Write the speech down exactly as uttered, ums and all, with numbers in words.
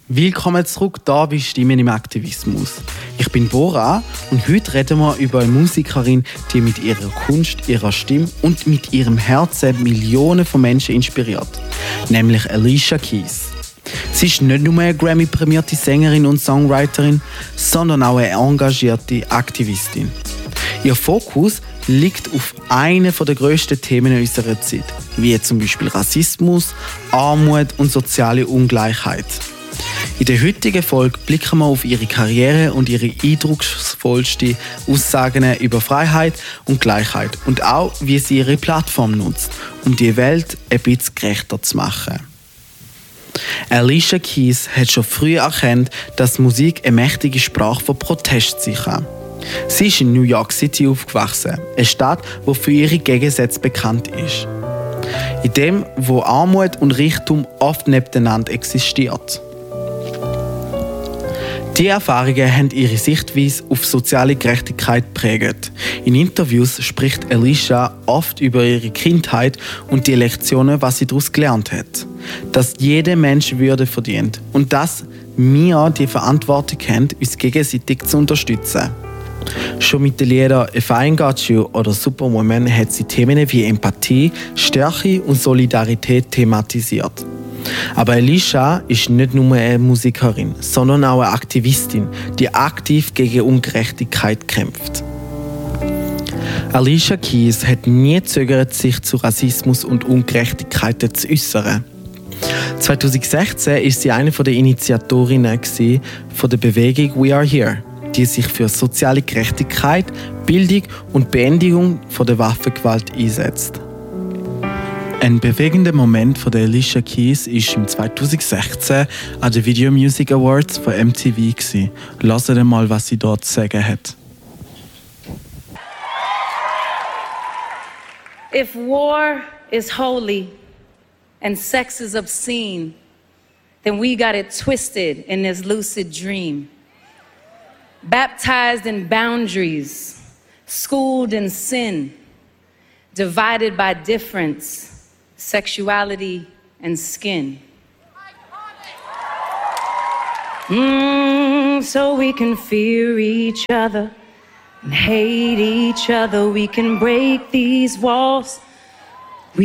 Willkommen zurück da bei Stimmen im Aktivismus. Ich bin Bora und heute reden wir über eine Musikerin, die mit ihrer Kunst, ihrer Stimme und mit ihrem Herzen Millionen von Menschen inspiriert, nämlich Alicia Keys. Sie ist nicht nur eine Grammy-prämierte Sängerin und Songwriterin, sondern auch eine engagierte Aktivistin. Ihr Fokus liegt auf einem der grössten Themen unserer Zeit, wie zum Beispiel Rassismus, Armut und soziale Ungleichheit. In der heutigen Folge blicken wir auf ihre Karriere und ihre eindrucksvollsten Aussagen über Freiheit und Gleichheit und auch, wie sie ihre Plattform nutzt, um die Welt ein bisschen gerechter zu machen. Alicia Keys hat schon früh erkannt, dass Musik eine mächtige Sprache von Protest sein kann. Sie ist in New York City aufgewachsen, eine Stadt, die für ihre Gegensätze bekannt ist. In dem, wo Armut und Reichtum oft nebeneinander existiert. Diese Erfahrungen haben ihre Sichtweise auf soziale Gerechtigkeit geprägt. In Interviews spricht Alicia oft über ihre Kindheit und die Lektionen, was sie daraus gelernt hat. Dass jeder Mensch Würde verdient und dass wir die Verantwortung haben, uns gegenseitig zu unterstützen. Schon mit den Liedern «If I Ain't Got You» oder «Superwoman» hat sie Themen wie Empathie, Stärke und Solidarität thematisiert. Aber Alicia ist nicht nur eine Musikerin, sondern auch eine Aktivistin, die aktiv gegen Ungerechtigkeit kämpft. Alicia Keys hat nie gezögert, sich zu Rassismus und Ungerechtigkeiten zu äußern. zwanzig sechzehn war sie eine der Initiatorinnen von der Bewegung «We Are Here», die sich für soziale Gerechtigkeit, Bildung und Beendigung der Waffengewalt einsetzt. Ein bewegender Moment von der Alicia Keys war im zwanzig sechzehn an den Video Music Awards von M T V. Hört mal, was sie dort zu sagen hat. If war is holy and sex is obscene, then we got it twisted in this lucid dream. Baptized in boundaries, schooled in sin, divided by difference, sexuality and skin. Mm, so we can fear each other and hate each other. We can break these walls